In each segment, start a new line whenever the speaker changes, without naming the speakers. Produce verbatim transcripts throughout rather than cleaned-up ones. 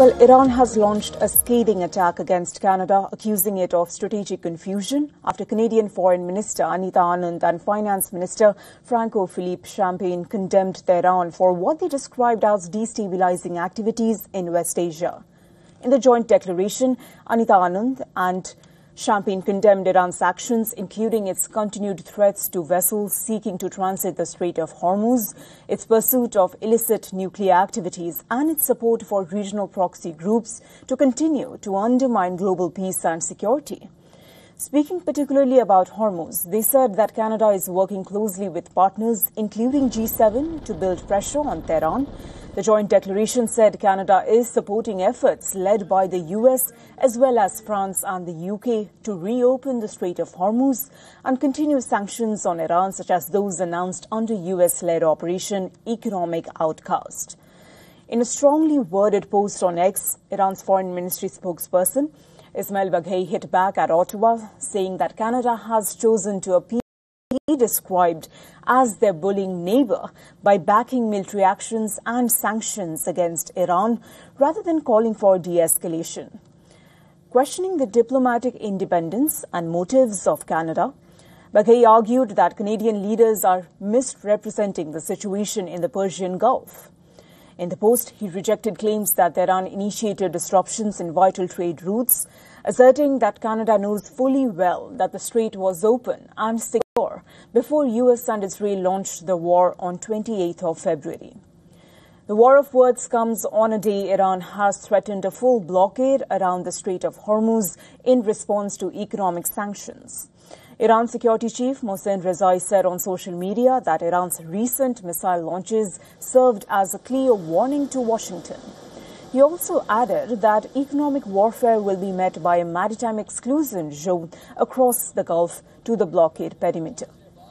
Well, Iran has launched a scathing attack against Canada, accusing it of strategic confusion after Canadian Foreign Minister Anita Anand and Finance Minister Francois-Philippe Champagne condemned Tehran for what they described as destabilizing activities in West Asia. In the joint declaration, Anita Anand and Champagne condemned Iran's actions, including its continued threats to vessels seeking to transit the Strait of Hormuz, its pursuit of illicit nuclear activities, and its support for regional proxy groups to continue to undermine global peace and security. Speaking particularly about Hormuz, they said that Canada is working closely with partners, including G seven, to build pressure on Tehran. The joint declaration said Canada is supporting efforts led by the U S as well as France and the U K to reopen the Strait of Hormuz and continue sanctions on Iran, such as those announced under U S-led Operation Economic Outcast. In a strongly worded post on X, Iran's Foreign Ministry spokesperson Ismail Baghei hit back at Ottawa, saying that Canada has chosen to appeal he described as their bullying neighbor by backing military actions and sanctions against Iran rather than calling for de-escalation. Questioning the diplomatic independence and motives of Canada, Baghei argued that Canadian leaders are misrepresenting the situation in the Persian Gulf. In the post, he rejected claims that Tehran initiated disruptions in vital trade routes, asserting that Canada knows fully well that the strait was open and secure before U S and Israel launched the war on twenty-eighth of February. The war of words comes on a day Iran has threatened a full blockade around the Strait of Hormuz in response to economic sanctions. Iran Security Chief Mohsen Rezai said on social media that Iran's recent missile launches served as a clear warning to Washington. He also added that economic warfare will be met by a maritime exclusion zone across the Gulf to the blockade perimeter.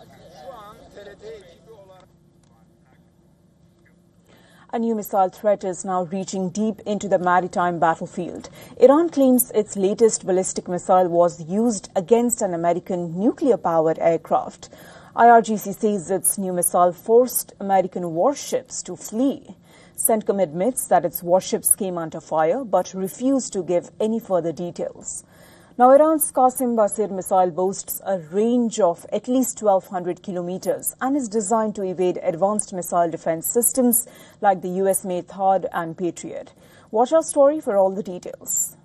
A new missile threat is now reaching deep into the maritime battlefield. Iran claims its latest ballistic missile was used against an American nuclear-powered aircraft. I R G C says its new missile forced American warships to flee. CENTCOM admits that its warships came under fire but refused to give any further details. Now, Iran's Qasim Basir missile boasts a range of at least twelve hundred kilometers and is designed to evade advanced missile defense systems like the U S-made THAAD and Patriot. Watch our story for all the details.